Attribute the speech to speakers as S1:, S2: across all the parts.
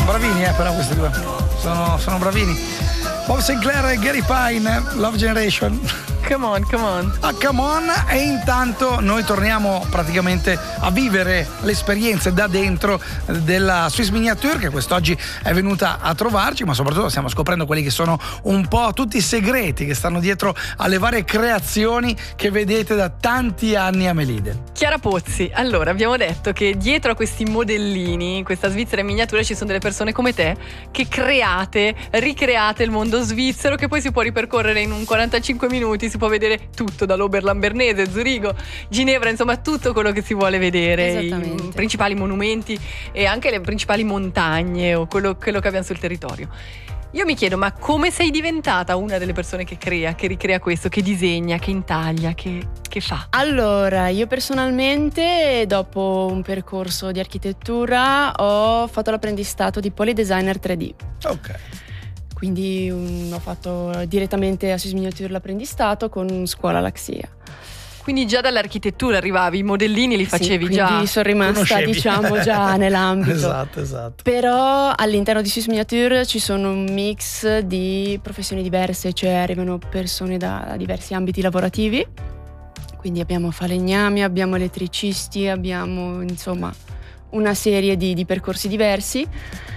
S1: Bravini, però questi due. Sono bravini. Bob Sinclair e Gary Pine, Love Generation.
S2: Come on.
S1: Come on. E intanto noi torniamo praticamente a vivere le esperienze da dentro della Swiss Miniature, che quest'oggi è venuta a trovarci, ma soprattutto stiamo scoprendo quelli che sono un po' tutti i segreti che stanno dietro alle varie creazioni che vedete da tanti anni a Melide.
S2: Chiara Pozzi, allora abbiamo detto che dietro a questi modellini, questa Svizzera in miniatura, ci sono delle persone come te che ricreate il mondo svizzero, che poi si può ripercorrere in un 45 minuti, si può vedere tutto, dall'Oberland Bernese, Zurigo, Ginevra, insomma tutto quello che si vuole vedere, i principali monumenti e anche le principali montagne o quello che abbiamo sul territorio. Io mi chiedo, ma come sei diventata una delle persone che ricrea questo, che disegna, che intaglia, che fa?
S3: Allora, io personalmente, dopo un percorso di architettura, ho fatto l'apprendistato di Polydesigner 3D.
S1: Ok.
S3: Quindi ho fatto direttamente a Swiss Miniature l'apprendistato con scuola Laxia.
S2: Quindi già dall'architettura arrivavi, i modellini li facevi già?
S3: Quindi sono rimasta, diciamo, già nell'ambito.
S1: Esatto.
S3: Però all'interno di Swiss Miniature ci sono un mix di professioni diverse, cioè arrivano persone da diversi ambiti lavorativi. Quindi abbiamo falegnami, abbiamo elettricisti, abbiamo insomma una serie di percorsi diversi.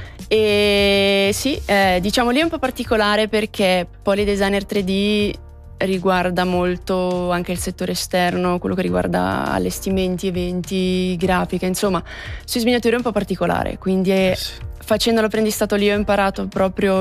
S3: E sì, diciamo lì è un po' particolare perché Polydesigner 3D riguarda molto anche il settore esterno, quello che riguarda allestimenti, eventi, grafica, insomma Swiss Miniature è un po' particolare, quindi facendo l'apprendistato lì ho imparato proprio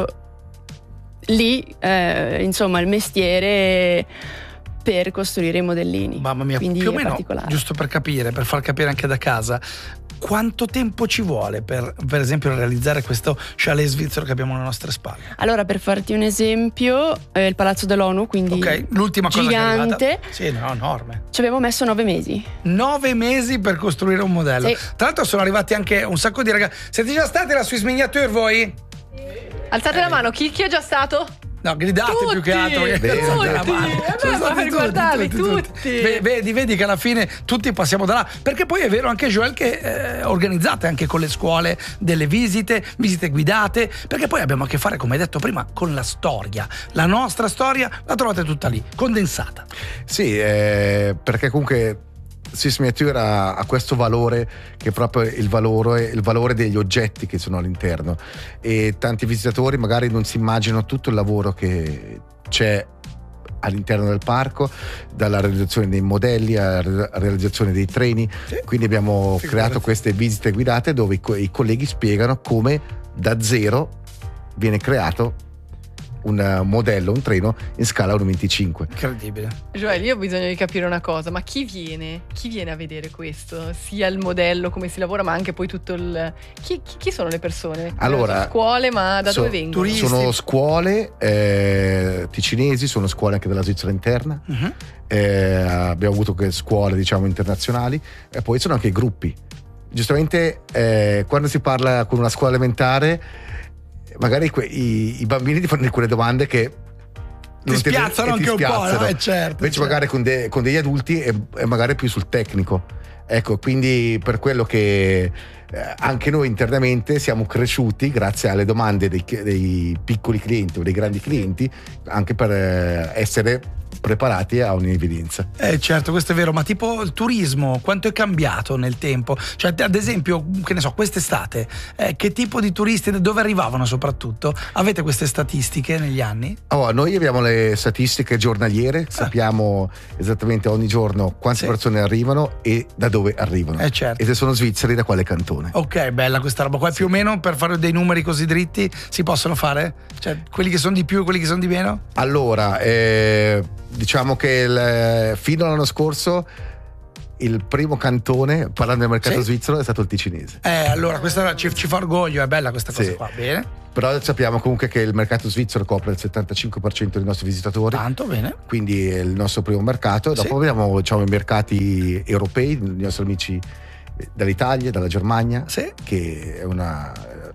S3: lì insomma il mestiere per costruire i modellini.
S1: Mamma mia,
S3: quindi
S1: più o
S3: è
S1: meno,
S3: particolare.
S1: giusto per capire, per far capire anche da casa, quanto tempo ci vuole per esempio realizzare questo chalet svizzero che abbiamo alle nostre spalle?
S3: Allora, per farti un esempio, il Palazzo dell'ONU, quindi
S1: l'ultima cosa
S3: gigante,
S1: che è arrivata. Sì, no, enorme.
S3: Ci avevo messo 9 mesi.
S1: 9 mesi per costruire un modello.
S3: Sì.
S1: Tra l'altro sono arrivati anche un sacco di ragazzi. Siete già stati alla Swiss Miniature voi?
S2: Alzate la mano, chi è già stato?
S1: No, gridate
S2: tutti,
S1: più che altro.
S2: per guardarli tutti.
S1: Vedi che alla fine tutti passiamo da là. Perché poi è vero anche Joel che organizzate anche con le scuole delle visite guidate. Perché poi abbiamo a che fare, come hai detto prima, con la storia. La nostra storia la trovate tutta lì, condensata.
S4: Sì, perché comunque Swiss Miniature ha questo valore che è proprio il valore degli oggetti che sono all'interno, e tanti visitatori magari non si immaginano tutto il lavoro che c'è all'interno del parco, dalla realizzazione dei modelli alla realizzazione dei treni. Quindi abbiamo creato queste visite guidate dove i colleghi spiegano come da zero viene creato un modello, un treno in scala 1:25.
S1: Incredibile.
S2: Joel, io ho bisogno di capire una cosa, ma chi viene a vedere questo? Sia il modello, come si lavora, ma anche poi tutto il... Chi sono le persone?
S4: Allora,
S2: scuole, ma da dove vengono?
S1: turisti.
S4: Sono scuole ticinesi, sono scuole anche della Svizzera interna.
S1: Uh-huh.
S4: Abbiamo avuto scuole, diciamo, internazionali, e poi sono anche gruppi. Giustamente quando si parla con una scuola elementare, magari i bambini ti fanno quelle domande che
S1: ti spiazzano anche un po', no? Certo.
S4: Invece magari con degli adulti è magari più sul tecnico. Ecco, quindi per quello che anche noi internamente siamo cresciuti grazie alle domande dei piccoli clienti o dei grandi clienti, anche per essere preparati a un'evidenza.
S1: Certo, questo è vero, ma tipo il turismo quanto è cambiato nel tempo? Cioè, ad esempio, che ne so, quest'estate che tipo di turisti, da dove arrivavano soprattutto? Avete queste statistiche negli anni?
S4: Noi abbiamo le statistiche giornaliere, sappiamo esattamente ogni giorno quante persone arrivano e da dove arrivano,
S1: certo.
S4: E se sono svizzeri da quale cantone.
S1: Ok, bella questa roba qua. Più o meno, per fare dei numeri così dritti, si possono fare? Cioè, quelli che sono di più e quelli che sono di meno?
S4: Allora, diciamo che fino all'anno scorso il primo cantone, parlando del mercato svizzero, è stato il ticinese.
S1: Allora questa ci fa orgoglio, è bella questa cosa qua. Bene.
S4: Però sappiamo comunque che il mercato svizzero copre il 75% dei nostri visitatori.
S1: Tanto bene.
S4: Quindi è il nostro primo mercato. Dopo abbiamo, diciamo, i mercati europei, i nostri amici dall'Italia, dalla Germania, che è una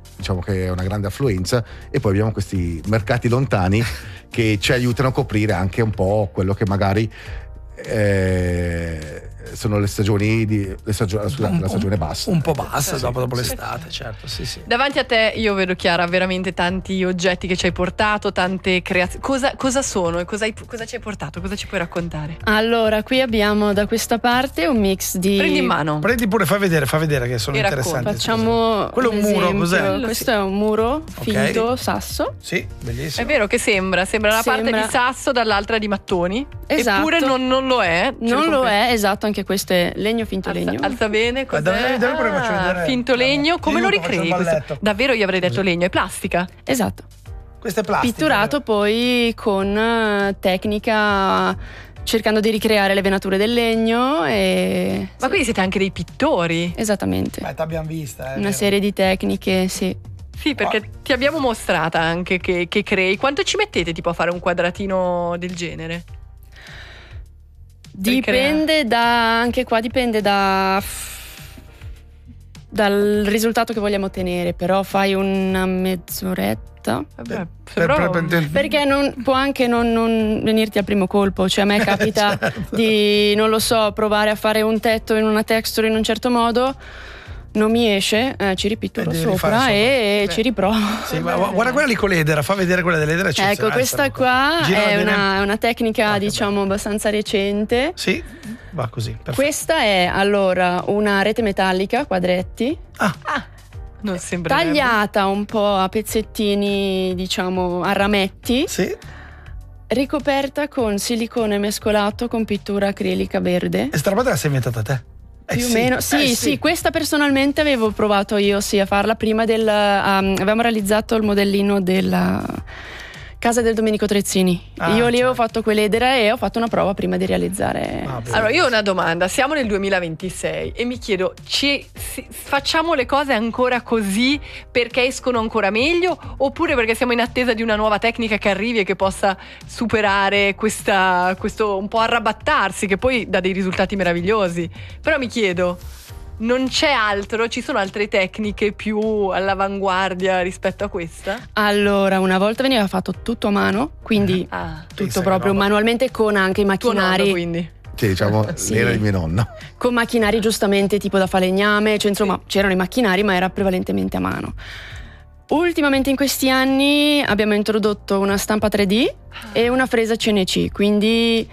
S4: grande affluenza, e poi abbiamo questi mercati lontani che ci aiutano a coprire anche un po' quello che magari sono le stagioni la stagione bassa.
S1: Un po' bassa dopo l'estate, certo, sì.
S2: Davanti a te io vedo, Chiara, veramente tanti oggetti che ci hai portato, tante creazioni. Cosa sono e cosa ci hai portato? Cosa ci puoi raccontare?
S3: Allora, qui abbiamo da questa parte un mix di...
S2: Prendi in mano.
S1: Prendi pure, fai vedere che sono interessanti.
S3: Facciamo
S1: quello è un muro, cos'è?
S3: Questo è un muro finto, sasso.
S1: Sì, bellissimo.
S2: È vero che sembra una parte di sasso, dall'altra di mattoni.
S3: Esatto.
S2: Eppure non lo è.
S3: Non lo è, esatto, anche questo è legno, finto legno.
S2: Alza bene, cos'è?
S1: Faccio vedere.
S2: Finto legno, come lo ricrei? Davvero io avrei detto legno, è plastica?
S3: Esatto.
S1: Questa è plastica.
S3: Pitturato poi con tecnica, cercando di ricreare le venature del legno
S2: Ma quindi siete anche dei pittori?
S3: Esattamente.
S1: T'abbiamo vista.
S3: Una serie di tecniche, sì.
S2: Sì, perché ti abbiamo mostrata anche che crei. Quanto ci mettete tipo a fare un quadratino del genere?
S3: Dipende dal risultato che vogliamo ottenere, però fai una mezz'oretta.
S2: Vabbè,
S3: perché può anche non venirti al primo colpo, cioè a me capita di, non lo so, provare a fare un tetto in una texture in un certo modo, non mi esce, ci ripitturo sopra e ci riprovo.
S1: Sì, ma guarda quella lì con l'edera, fa vedere quella dell'edera.
S3: Ecco, questa qua è una tecnica diciamo abbastanza recente.
S1: Sì, va così. Perfetto.
S3: Questa è allora una rete metallica, quadretti.
S2: Non sembra
S3: tagliata un po' a pezzettini, diciamo a rametti.
S1: Sì.
S3: Ricoperta con silicone mescolato con pittura acrilica verde.
S1: E sta roba te la sei inventata te?
S3: Più o meno, sì, questa personalmente avevo provato io a farla prima avevamo realizzato il modellino della casa del Domenico Trezzini. Io lì avevo fatto quell'edera e ho fatto una prova prima di realizzare.
S2: Allora io ho una domanda, siamo nel 2026 e mi chiedo, facciamo le cose ancora così perché escono ancora meglio, oppure perché siamo in attesa di una nuova tecnica che arrivi e che possa superare questo un po' arrabattarsi, che poi dà dei risultati meravigliosi? Però mi chiedo, non c'è altro? Ci sono altre tecniche più all'avanguardia rispetto a questa?
S3: Allora, una volta veniva fatto tutto a mano, quindi tutto proprio manualmente, con anche i macchinari.
S2: Tuo nonno, quindi?
S4: Sì, diciamo, l'era di mio nonno.
S3: Con macchinari giustamente tipo da falegname, cioè insomma c'erano i macchinari ma era prevalentemente a mano. Ultimamente in questi anni abbiamo introdotto una stampa 3D e una fresa CNC, quindi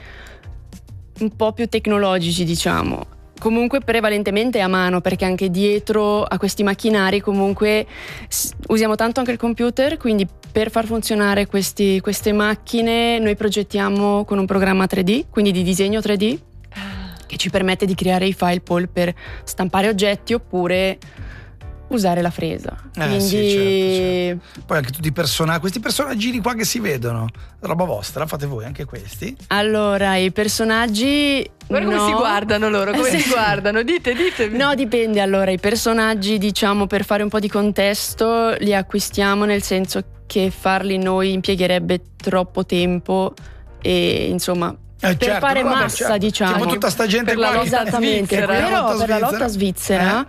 S3: un po' più tecnologici, diciamo. Comunque prevalentemente a mano, perché anche dietro a questi macchinari comunque usiamo tanto anche il computer, quindi per far funzionare queste macchine noi progettiamo con un programma 3D, quindi di disegno 3D, che ci permette di creare i file PAL per stampare oggetti oppure usare la fresa. Quindi
S1: certo. Poi anche tutti questi personaggini qua che si vedono, roba vostra, fate voi anche questi?
S3: Allora, i personaggi
S2: guarda come si guardano loro, come si guardano, ditemi.
S3: No, dipende. Allora, i personaggi, diciamo, per fare un po' di contesto, li acquistiamo, nel senso che farli noi impiegherebbe troppo tempo e insomma per fare massa, diciamo.
S1: Tipo tutta sta gente
S2: per
S1: qua.
S3: Esattamente, però per la lotta svizzera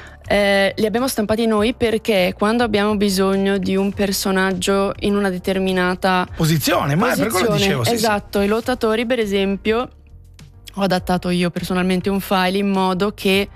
S3: li abbiamo stampati noi perché quando abbiamo bisogno di un personaggio in una determinata
S1: posizione, per quello dicevo.
S3: Esatto, i lottatori, per esempio, ho adattato io personalmente un file in modo che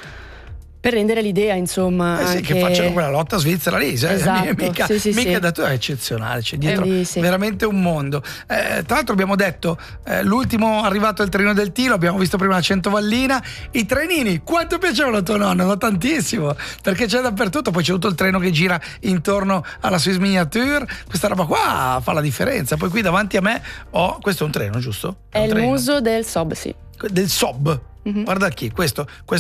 S3: per rendere l'idea, insomma,
S1: anche... che facciano quella lotta svizzera lì,
S3: esatto,
S1: mica da tu è eccezionale, c'è dietro veramente un mondo. Tra l'altro abbiamo detto l'ultimo arrivato è il trenino del tiro, abbiamo visto prima la Centovallina, i trenini, quanto piacevano a tuo nonno? No, tantissimo, perché c'è dappertutto, poi c'è tutto il treno che gira intorno alla Swiss Miniature, questa roba qua fa la differenza. Poi qui davanti a me questo è un treno, giusto?
S3: È il muso del Sob, sì.
S1: Del Sob. Mm-hmm. Guarda qui, questo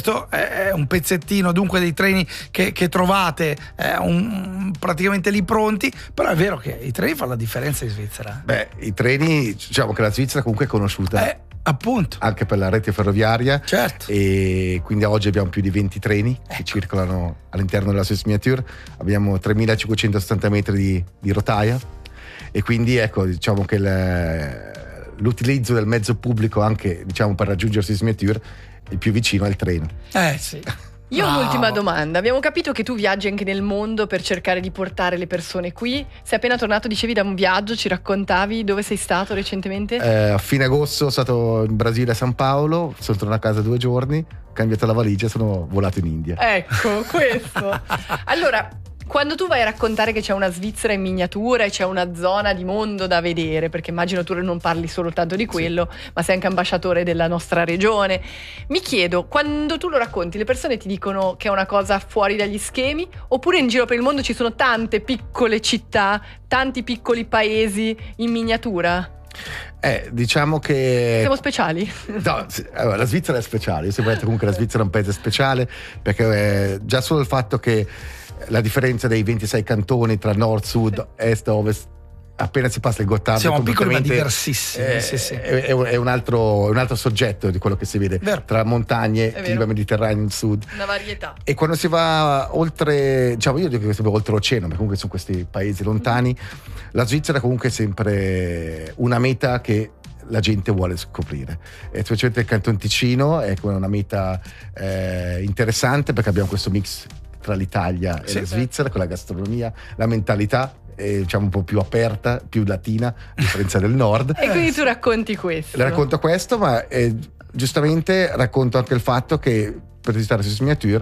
S1: è un pezzettino dunque dei treni che trovate praticamente lì pronti, però è vero che i treni fanno la differenza in Svizzera.
S4: Beh, i treni, diciamo che la Svizzera comunque è conosciuta
S1: appunto
S4: anche per la rete ferroviaria,
S1: certo,
S4: e quindi oggi abbiamo più di 20 treni che circolano all'interno della Swiss Miniature, abbiamo 3570 metri di rotaia e quindi ecco, diciamo che l'utilizzo del mezzo pubblico anche, diciamo, per raggiungere Swiss Miniature il più vicino è il treno.
S1: Sì.
S2: Io ho
S1: Bravo.
S2: un'ultima domanda. Abbiamo capito che tu viaggi anche nel mondo per cercare di portare le persone qui. Sei appena tornato, dicevi, da un viaggio, ci raccontavi dove sei stato recentemente?
S4: A fine agosto sono stato in Brasile, a San Paolo, sono tornato a casa 2 giorni, ho cambiato la valigia e sono volato in India.
S2: Ecco, questo. Allora, quando tu vai a raccontare che c'è una Svizzera in miniatura e c'è una zona di mondo da vedere, perché immagino tu non parli soltanto di quello, ma sei anche ambasciatore della nostra regione, mi chiedo, quando tu lo racconti, le persone ti dicono che è una cosa fuori dagli schemi, oppure in giro per il mondo ci sono tante piccole città, tanti piccoli paesi in miniatura?
S4: Diciamo che
S2: Siamo speciali?
S4: no, allora, la Svizzera è speciale. Io sempre detto comunque la Svizzera è un paese speciale, perché già solo il fatto che la differenza dei 26 cantoni tra nord, sud, est, ovest, appena si passa il Gottardo,
S1: Siamo piccoli ma
S4: completamente,
S1: diversissimi. Sì.
S4: è un altro soggetto di quello che si vede.
S1: Vero.
S4: Tra montagne,
S2: È
S4: clima
S2: vero.
S4: mediterraneo in sud.
S2: Una varietà.
S4: E quando si va oltre, diciamo, io dico che si va oltre oceano, perché comunque sono questi paesi lontani, la Svizzera comunque è sempre una meta che la gente vuole scoprire, e specialmente il Canton Ticino è una meta interessante, perché abbiamo questo mix tra l'Italia e
S1: Sì.
S4: la Svizzera, con la gastronomia, la mentalità diciamo un po' più aperta, più latina, a differenza del nord.
S2: E quindi tu racconti questo.
S4: Le racconto questo, ma giustamente racconto anche il fatto che per visitare Swiss Miniature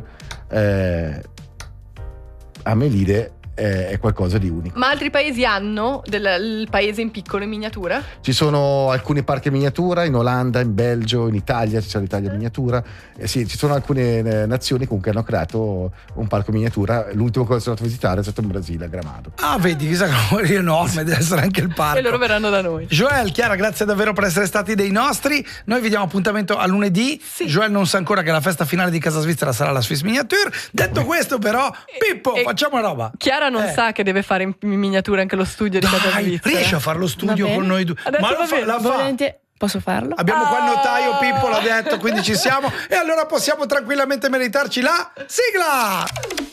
S4: a Melide è qualcosa di unico.
S2: Ma altri paesi hanno il paese in piccolo, in miniatura?
S4: Ci sono alcuni parchi in miniatura in Olanda, in Belgio, in Italia, c'è l'Italia in miniatura. Sì, ci sono alcune nazioni comunque che hanno creato un parco in miniatura. L'ultimo che sono andato a visitare è stato in Brasile, a Gramado.
S1: Ah, vedi, chissà che è enorme, deve essere anche il parco.
S2: E loro verranno da noi.
S1: Joel, Chiara, grazie davvero per essere stati dei nostri. Noi vi diamo appuntamento a lunedì.
S2: Sì.
S1: Joel non sa ancora che la festa finale di Casa Svizzera sarà la Swiss Miniature. Detto questo, però, Pippo,
S2: e-
S1: facciamo una roba.
S2: Chiara non sa che deve fare in miniatura anche lo studio di Casa
S1: Dai,
S2: Svizzera.
S1: riesci a fare lo studio
S3: Va bene.
S1: con noi due?
S2: Adesso
S1: Ma
S2: va bene,
S1: la fa.
S3: Volentieri. Posso farlo?
S1: Abbiamo qua il notaio, Pippo l'ha detto, quindi ci siamo. E allora possiamo tranquillamente meritarci la sigla.